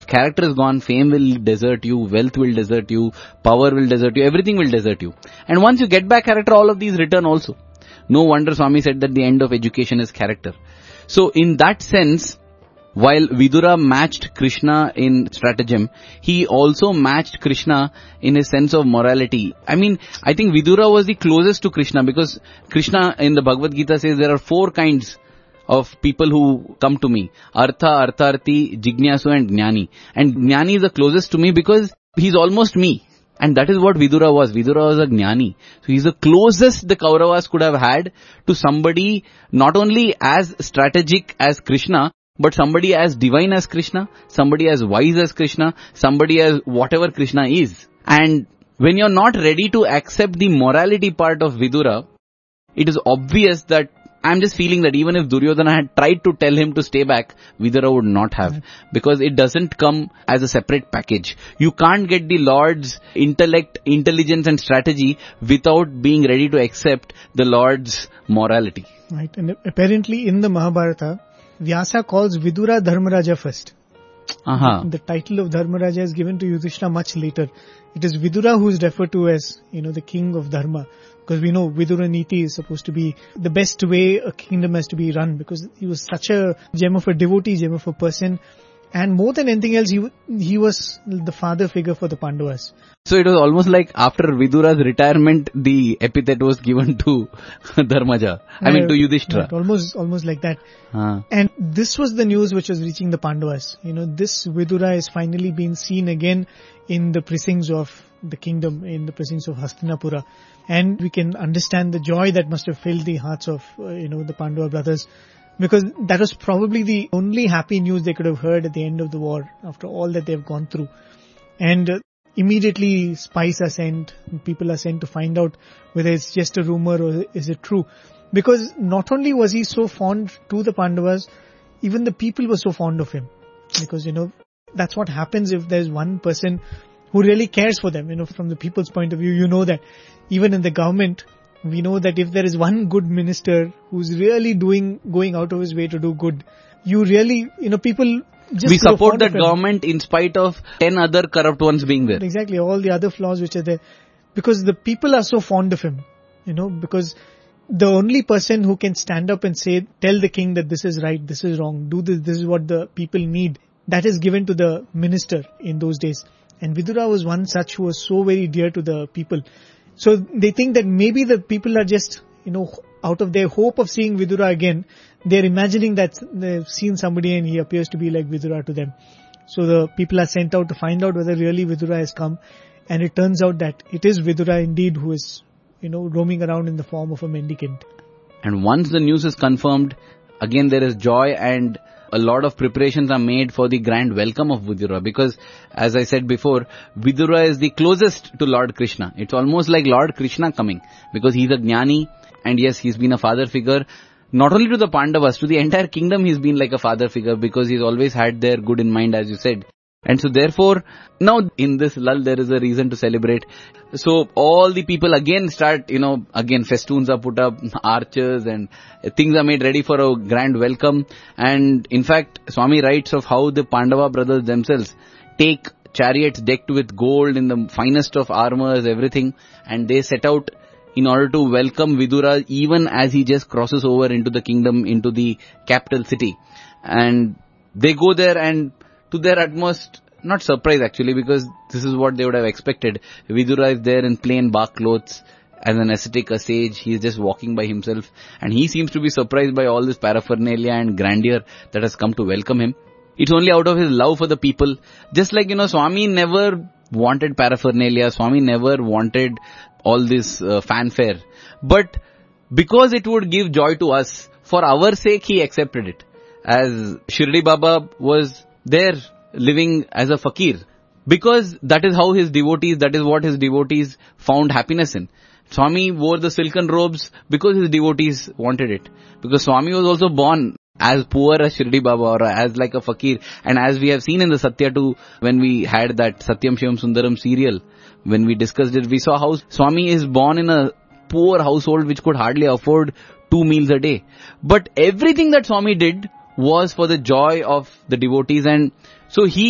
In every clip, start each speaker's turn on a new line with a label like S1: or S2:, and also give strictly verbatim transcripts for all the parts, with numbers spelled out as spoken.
S1: character is gone, fame will desert you, wealth will desert you, power will desert you, everything will desert you. And once you get back character, all of these return also. No wonder Swami said that the end of education is character. So in that sense, while Vidura matched Krishna in stratagem, he also matched Krishna in his sense of morality. I mean, I think Vidura was the closest to Krishna, because Krishna in the Bhagavad Gita says there are four kinds of people who come to me. Artha, Artharthi, Jignasu and Jnani. And Jnani is the closest to me because he's almost me. And that is what Vidura was. Vidura was a Jnani. So he's the closest the Kauravas could have had to somebody not only as strategic as Krishna, but somebody as divine as Krishna, somebody as wise as Krishna, somebody as whatever Krishna is. And when you're not ready to accept the morality part of Vidura, it is obvious that I'm just feeling that even if Duryodhana had tried to tell him to stay back, Vidura would not have. Because it doesn't come as a separate package. You can't get the Lord's intellect, intelligence and strategy without being ready to accept the Lord's morality.
S2: Right. And apparently in the Mahabharata, Vyasa calls Vidura Dharmaraja first.
S1: Uh-huh.
S2: The title of Dharmaraja is given to Yudhishthira much later. It is Vidura who is referred to as, you know, the king of Dharma. Because we know Vidura Niti is supposed to be the best way a kingdom has to be run, because he was such a gem of a devotee, gem of a person. And more than anything else, he he was the father figure for the Pandavas.
S1: So it was almost like after Vidura's retirement, the epithet was given to Dharmaja. I uh, mean to Yudhishthira.
S2: Right, almost, almost like that.
S1: Uh.
S2: And this was the news which was reaching the Pandavas. You know, this Vidura is finally being seen again in the precincts of the kingdom, in the precincts of Hastinapura. And we can understand the joy that must have filled the hearts of, uh, you know, the Pandava brothers. Because that was probably the only happy news they could have heard at the end of the war, after all that they've gone through. And uh, immediately spies are sent, people are sent to find out whether it's just a rumor or is it true. Because not only was he so fond to the Pandavas, even the people were so fond of him. Because, you know, that's what happens if there's one person who really cares for them. You know, from the people's point of view, you know that even in the government, we know that if there is one good minister who's really doing, going out of his way to do good, you really, you know, people just...
S1: We support that government in spite of ten other corrupt ones being there.
S2: Exactly, all the other flaws which are there. Because the people are so fond of him, you know, because the only person who can stand up and say, tell the king that this is right, this is wrong, do this, this is what the people need, that is given to the minister in those days. And Vidura was one such who was so very dear to the people. So they think that maybe the people are just, you know, out of their hope of seeing Vidura again, they're imagining that they've seen somebody and he appears to be like Vidura to them. So the people are sent out to find out whether really Vidura has come. And it turns out that it is Vidura indeed who is, you know, roaming around in the form of a mendicant.
S1: And once the news is confirmed, again there is joy and a lot of preparations are made for the grand welcome of Vidura, because as I said before, Vidura is the closest to Lord Krishna. It's almost like Lord Krishna coming, because he's a Jnani and yes, he's been a father figure, not only to the Pandavas, to the entire kingdom he's been like a father figure, because he's always had their good in mind, as you said. And so therefore, now in this lull there is a reason to celebrate. So all the people again start, you know, again festoons are put up, archers and things are made ready for a grand welcome. And in fact, Swami writes of how the Pandava brothers themselves take chariots decked with gold in the finest of armors, everything, and they set out in order to welcome Vidura even as he just crosses over into the kingdom, into the capital city. And they go there and to their utmost, not surprise actually, because this is what they would have expected. Vidura is there in plain bark clothes as an ascetic, a sage. He is just walking by himself and he seems to be surprised by all this paraphernalia and grandeur that has come to welcome him. It's only out of his love for the people. Just like, you know, Swami never wanted paraphernalia. Swami never wanted all this uh, fanfare. But because it would give joy to us, for our sake he accepted it. As Shirdi Baba was there living as a fakir, because that is how his devotees, that is what his devotees found happiness in. Swami wore the silken robes because his devotees wanted it. Because Swami was also born as poor as Shirdi Baba or as like a fakir. And as we have seen in the Satya too, when we had that Satyam Shivam Sundaram serial, when we discussed it, we saw how Swami is born in a poor household which could hardly afford two meals a day. But everything that Swami did was for the joy of the devotees, and so he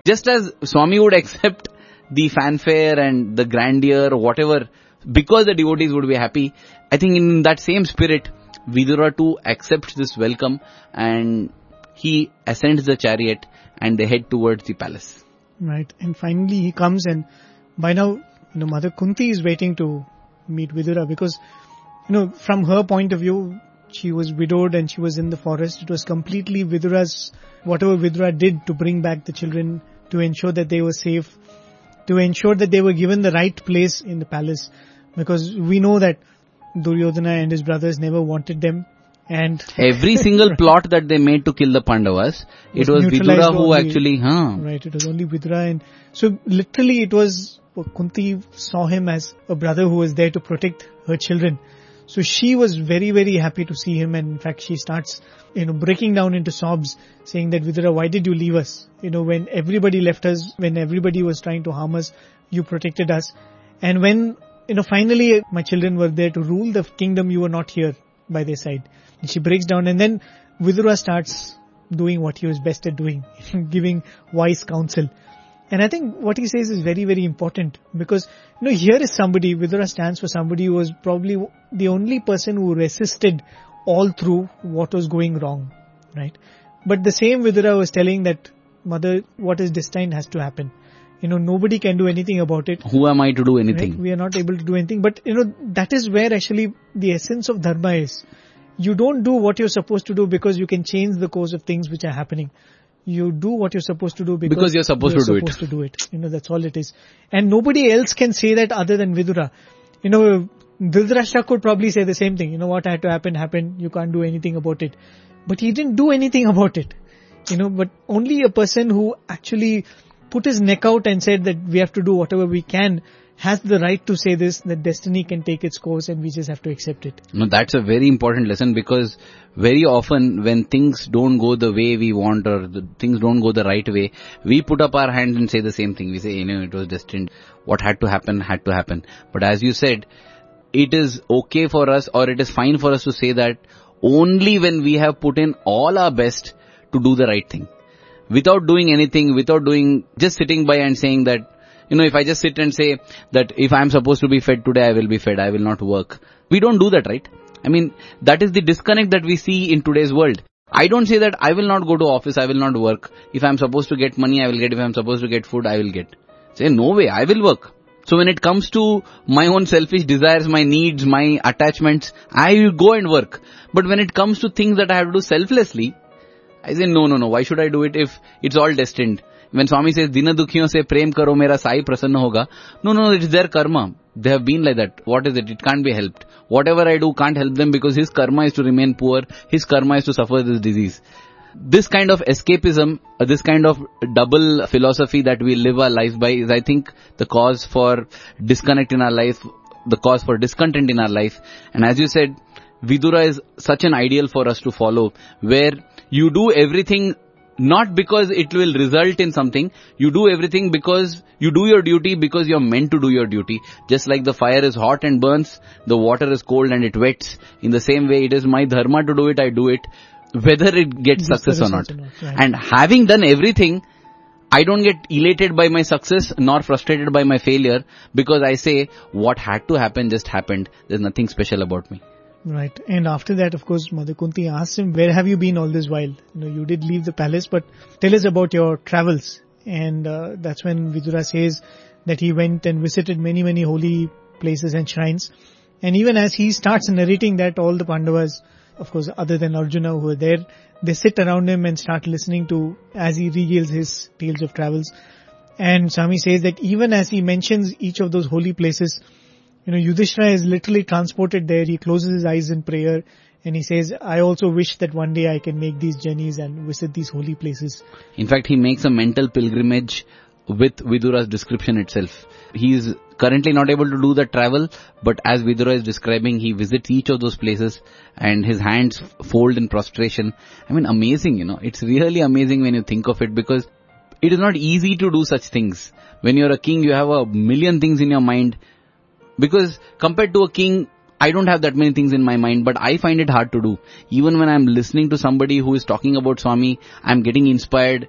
S1: Just as Swami would accept the fanfare and the grandeur or whatever, because the devotees would be happy, I think in that same spirit, Vidura too accepts this welcome and he ascends the chariot and they head towards the palace.
S2: Right. And finally he comes, and by now, you know, Mother Kunti is waiting to meet Vidura because, you know, from her point of view, she was widowed and she was in the forest. It was completely Vidura's, whatever Vidura did to bring back the children, to ensure that they were safe, to ensure that they were given the right place in the palace. Because we know that Duryodhana and his brothers never wanted them. And
S1: every single plot that they made to kill the Pandavas, it was Vidura who
S2: only,
S1: actually, huh?
S2: Right, it was only Vidura. And so literally it was, Kunti saw him as a brother who was there to protect her children. So she was very, very happy to see him, and in fact she starts, you know, breaking down into sobs, saying that, Vidura, why did you leave us? You know, when everybody left us, when everybody was trying to harm us, you protected us. And when, you know, finally my children were there to rule the kingdom, you were not here by their side. And she breaks down, and then Vidura starts doing what he was best at doing, giving wise counsel. And I think what he says is very, very important because, you know, here is somebody, Vidura stands for somebody who was probably the only person who resisted all through what was going wrong, right? But the same Vidura was telling that, Mother, what is destined has to happen. You know, nobody can do anything about it.
S1: Who am I to do anything?
S2: Right? We are not able to do anything. But, you know, that is where actually the essence of Dharma is. You don't do what you're supposed to do because you can change the course of things which are happening. You do what you're supposed to do because,
S1: because you're supposed,
S2: you're
S1: to,
S2: supposed
S1: do
S2: to do it. You know, that's all it is. And nobody else can say that other than Vidura. You know, Dhritarashtra could probably say the same thing. You know, what had to happen, happened. You can't do anything about it. But he didn't do anything about it. You know, but only a person who actually put his neck out and said that we have to do whatever we can has the right to say this, that destiny can take its course and we just have to accept it.
S1: No, that's a very important lesson because very often when things don't go the way we want or the things don't go the right way, we put up our hands and say the same thing. We say, you know, it was destined. What had to happen, had to happen. But as you said, it is okay for us or it is fine for us to say that only when we have put in all our best to do the right thing. Without doing anything, without doing, just sitting by and saying that, you know, if I just sit and say that if I am supposed to be fed today, I will be fed, I will not work. We don't do that, right? I mean, that is the disconnect that we see in today's world. I don't say that I will not go to office, I will not work. If I am supposed to get money, I will get. If I am supposed to get food, I will get. Say, no way, I will work. So when it comes to my own selfish desires, my needs, my attachments, I will go and work. But when it comes to things that I have to do selflessly, I say, no, no, no, why should I do it if it's all destined? When Swami says, Dina dukhiyon se prem karo, mera sai prasanna hoga. No, no, it's their karma. They have been like that. What is it? It can't be helped. Whatever I do can't help them because his karma is to remain poor. His karma is to suffer this disease. This kind of escapism, uh, this kind of double philosophy that we live our life by is, I think, the cause for disconnect in our life, the cause for discontent in our life. And as you said, Vidura is such an ideal for us to follow, where you do everything not because it will result in something. You do everything because you do your duty because you're meant to do your duty. Just like the fire is hot and burns, the water is cold and it wets. In the same way, it is my dharma to do it, I do it, whether it gets
S2: Just
S1: success or not.
S2: Or not right.
S1: And having done everything, I don't get elated by my success nor frustrated by my failure because I say what had to happen just happened. There's nothing special about me.
S2: Right. And after that, of course, Mother Kunti asks him, where have you been all this while? You know, you did leave the palace, but tell us about your travels. And uh, that's when Vidura says that he went and visited many, many holy places and shrines. And even as he starts narrating that, all the Pandavas, of course, other than Arjuna who were there, they sit around him and start listening to as he regales his tales of travels. And Swami says that even as he mentions each of those holy places, you know, Yudhishthira is literally transported there. He closes his eyes in prayer and he says, I also wish that one day I can make these journeys and visit these holy places.
S1: In fact, he makes a mental pilgrimage with Vidura's description itself. He is currently not able to do the travel, but as Vidura is describing, he visits each of those places and his hands fold in prostration. I mean, amazing, you know. It's really amazing when you think of it because it is not easy to do such things. When you're a king, you have a million things in your mind. Because compared to a king, I don't have that many things in my mind, but I find it hard to do. Even when I'm listening to somebody who is talking about Swami, I'm getting inspired.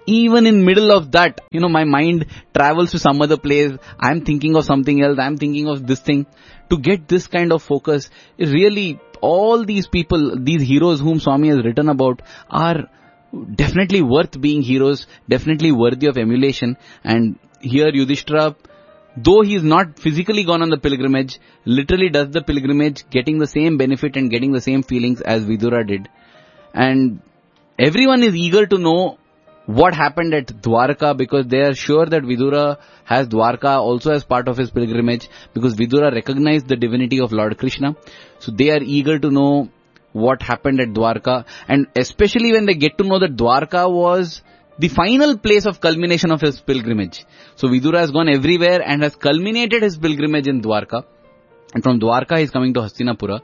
S1: even in middle of that, you know, my mind travels to some other place. I'm thinking of something else. I'm thinking of this thing. To get this kind of focus, really, all these people, these heroes whom Swami has written about are definitely worth being heroes, definitely worthy of emulation. And here Yudhishthira, though he is not physically gone on the pilgrimage, literally does the pilgrimage, getting the same benefit and getting the same feelings as Vidura did. And everyone is eager to know what happened at Dwarka, because they are sure that Vidura has Dwarka also as part of his pilgrimage, because Vidura recognized the divinity of Lord Krishna. So they are eager to know what happened at Dwarka, and especially when they get to know that Dwarka was the final place of culmination of his pilgrimage. So Vidura has gone everywhere and has culminated his pilgrimage in Dwarka, and from Dwarka he is coming to Hastinapura.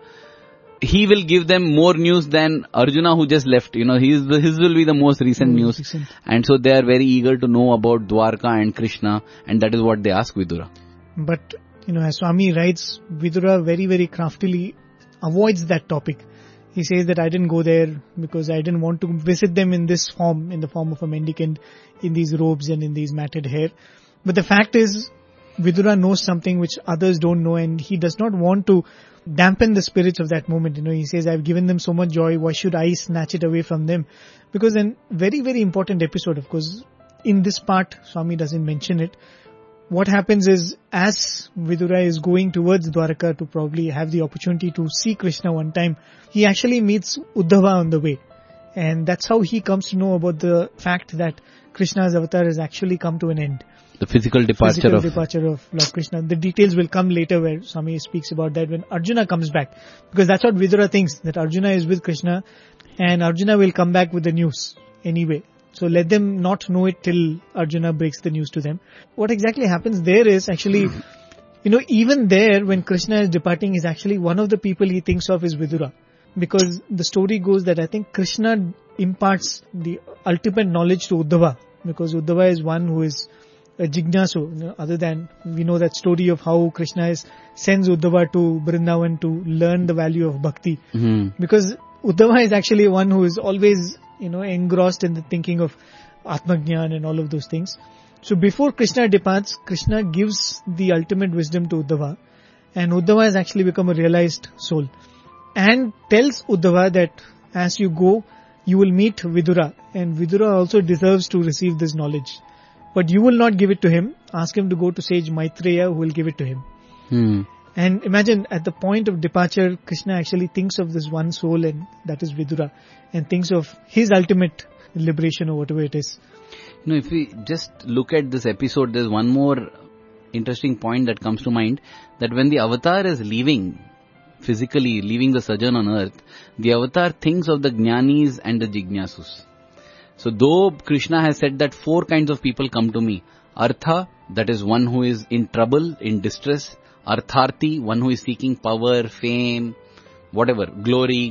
S1: He will give them more news than Arjuna, who just left. You know, his, his will be the most recent mm, news. Recent. And so they are very eager to know about Dwarka and Krishna, and that is what they ask Vidura.
S2: But, you know, as Swami writes, Vidura very, very craftily avoids that topic. He says that I didn't go there because I didn't want to visit them in this form, in the form of a mendicant, in these robes and in these matted hair. But the fact is, Vidura knows something which others don't know, and he does not want to dampen the spirits of that moment. You know, he says, I've given them so much joy, why should I snatch it away from them? Because a very, very important episode, of course, in this part, Swami doesn't mention it. What happens is, as Vidura is going towards Dwarka to probably have the opportunity to see Krishna one time, he actually meets Uddhava on the way. And that's how he comes to know about the fact that Krishna's avatar has actually come to an end.
S1: The physical departure
S2: physical
S1: of...
S2: departure of Lord Krishna. The details will come later where Swami speaks about that when Arjuna comes back. Because that's what Vidura thinks, that Arjuna is with Krishna and Arjuna will come back with the news anyway. So let them not know it till Arjuna breaks the news to them. What exactly happens there is actually, you know, even there when Krishna is departing, is actually one of the people he thinks of is Vidura. Because the story goes that I think Krishna imparts the ultimate knowledge to Uddhava. Because Uddhava is one who is a Jignasu, you know, other than we know that story of how Krishna is, sends Uddhava to Vrindavan to learn the value of bhakti. Mm-hmm. Because Uddhava is actually one who is always, you know, engrossed in the thinking of Atmajnan and all of those things. So before Krishna departs, Krishna gives the ultimate wisdom to Uddhava, and Uddhava has actually become a realized soul. And tells Uddhava that as you go, you will meet Vidura, and Vidura also deserves to receive this knowledge. But you will not give it to him. Ask him to go to sage Maitreya, who will give it to him. Hmm. And imagine at the point of departure, Krishna actually thinks of this one soul, and that is Vidura, and thinks of his ultimate liberation or whatever it is.
S1: You know, if we just look at this episode, there's one more interesting point that comes to mind, that when the avatar is leaving, physically leaving the sojourn on earth, the avatar thinks of the jnanis and the jignasus. So though Krishna has said that four kinds of people come to me, Artha, that is one who is in trouble, in distress, Artharthi, one who is seeking power, fame, whatever, glory,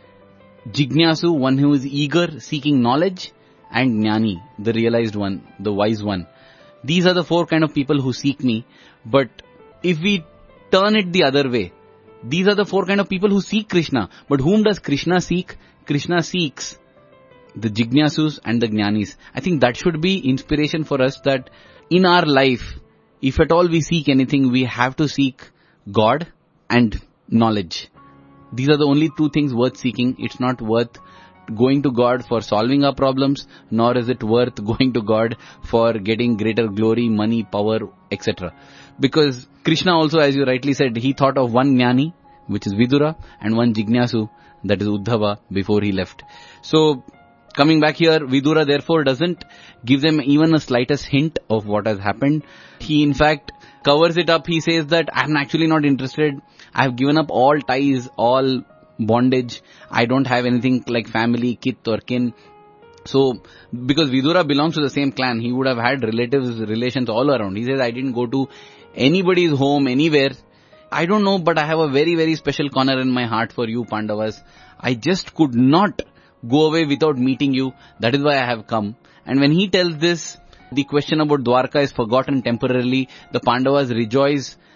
S1: Jignasu, one who is eager, seeking knowledge, and Jnani, the realized one, the wise one. These are the four kind of people who seek me. But if we turn it the other way, these are the four kind of people who seek Krishna. But whom does Krishna seek? Krishna seeks the Jignasus and the Jnanis. I think that should be inspiration for us, that in our life, if at all we seek anything, we have to seek God and knowledge. These are the only two things worth seeking. It's not worth going to God for solving our problems, nor is it worth going to God for getting greater glory, money, power, et cetera. Because Krishna also, as you rightly said, he thought of one Jnani, which is Vidura, and one Jignasu, that is Uddhava, before he left. So, coming back here, Vidura therefore doesn't give them even a slightest hint of what has happened. He in fact covers it up. He says that I'm actually not interested. I have given up all ties, all bondage. I don't have anything like family, kith or kin. So, because Vidura belongs to the same clan, he would have had relatives, relations all around. He says, I didn't go to anybody's home, anywhere. I don't know, but I have a very, very special corner in my heart for you, Pandavas. I just could not go away without meeting you. That is why I have come. And when he tells this, the question about Dwarka is forgotten temporarily. The Pandavas rejoice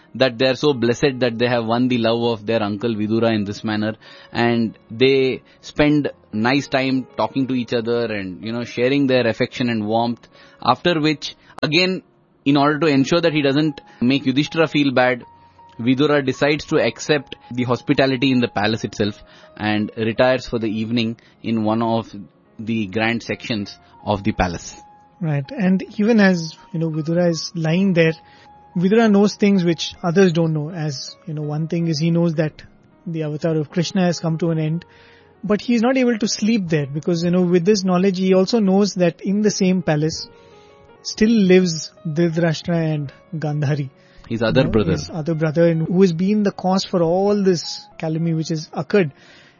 S1: that they are so blessed that they have won the love of their uncle Vidura in this manner, and they spend nice time talking to each other and, you know, sharing their affection and warmth, after which, again, in order to ensure that he doesn't make Yudhishthira feel bad, Vidura decides to accept the hospitality in the palace itself and retires for the evening in one of the grand sections of the palace.
S2: Right. And even as, you know, Vidura is lying there, Vidura knows things which others don't know. As, you know, one thing is he knows that the avatar of Krishna has come to an end, but he is not able to sleep there because, you know, with this knowledge, he also knows that in the same palace still lives Dhritarashtra and Gandhari.
S1: His other
S2: you know,
S1: brother.
S2: His other brother, and who has been the cause for all this calumny which has occurred.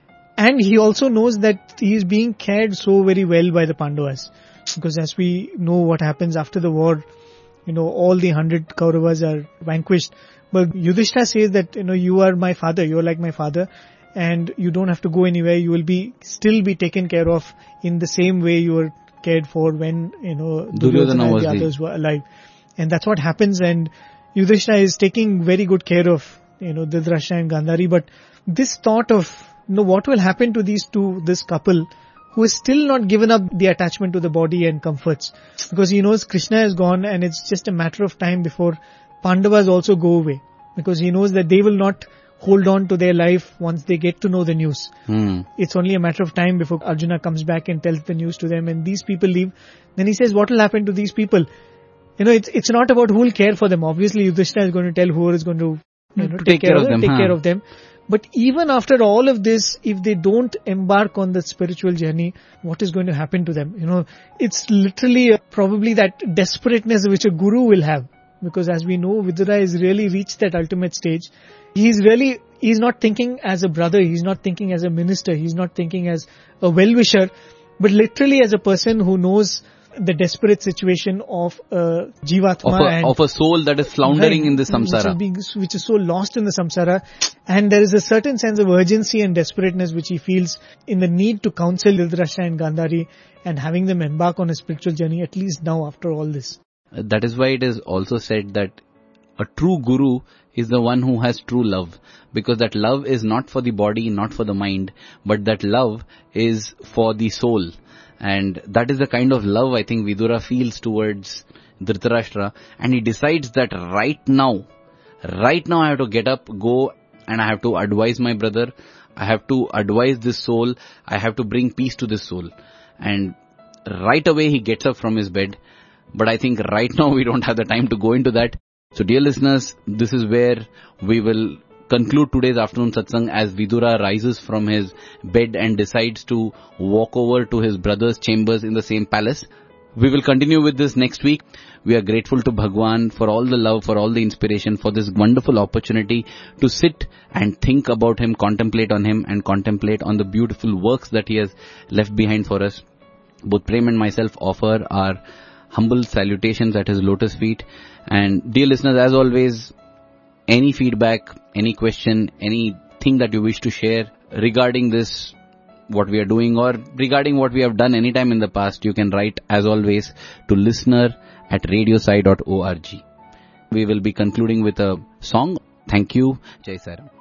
S2: And he also knows that he is being cared so very well by the Pandavas. Because as we know what happens after the war, you know, all the hundred Kauravas are vanquished. But Yudhishthira says that, you know, you are my father, you are like my father, and you don't have to go anywhere, you will be, still be taken care of in the same way you were cared for when, you know, Duryodhana and the others were alive. And that's what happens, and Yudhishthira is taking very good care of, you know, Dhritarashtra and Gandhari. But this thought of, you know, what will happen to these two, this couple, who is still not given up the attachment to the body and comforts. Because he knows Krishna is gone and it's just a matter of time before Pandavas also go away. Because he knows that they will not hold on to their life once they get to know the news.
S1: Hmm.
S2: It's only a matter of time before Arjuna comes back and tells the news to them and these people leave. Then he says, what will happen to these people? You know, it's it's not about who will care for them. Obviously, Yudhishthira is going to tell who is going to, you know,
S1: to
S2: take, take care, care of them, take
S1: huh?
S2: care of them. But even after all of this, if they don't embark on the spiritual journey, what is going to happen to them? You know, it's literally uh, probably that desperateness which a guru will have. Because as we know, Vidura has really reached that ultimate stage. He's really, he's not thinking as a brother, he's not thinking as a minister, he's not thinking as a well-wisher, but literally as a person who knows the desperate situation of a Jivatma.
S1: Of a,
S2: and,
S1: of a soul that is floundering
S2: right,
S1: in the samsara.
S2: Which is, being, which is so lost in the samsara. And there is a certain sense of urgency and desperateness which he feels in the need to counsel Dhritarashtra and Gandhari and having them embark on a spiritual journey, at least now after all this.
S1: That is why it is also said that a true guru is the one who has true love. Because that love is not for the body, not for the mind, but that love is for the soul. And that is the kind of love I think Vidura feels towards Dhritarashtra. And he decides that right now, right now I have to get up, go, and I have to advise my brother. I have to advise this soul. I have to bring peace to this soul. And right away he gets up from his bed. But I think right now we don't have the time to go into that. So dear listeners, this is where we will conclude today's afternoon satsang as Vidura rises from his bed and decides to walk over to his brother's chambers in the same palace. We will continue with this next week. We are grateful to Bhagwan for all the love, for all the inspiration, for this wonderful opportunity to sit and think about him, contemplate on him and contemplate on the beautiful works that he has left behind for us. Both Prem and myself offer our humble salutations at his lotus feet. And dear listeners, as always, any feedback, any question, anything that you wish to share regarding this, what we are doing, or regarding what we have done anytime in the past, you can write as always to listener at radiosai dot org. We will be concluding with a song. Thank you. Jai Sairam.